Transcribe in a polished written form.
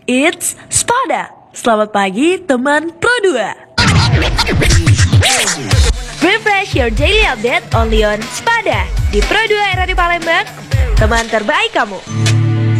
It's Spada. Selamat pagi teman Pro2. Refresh your daily update only on Spada di Pro2 Radio Palembang, teman terbaik kamu.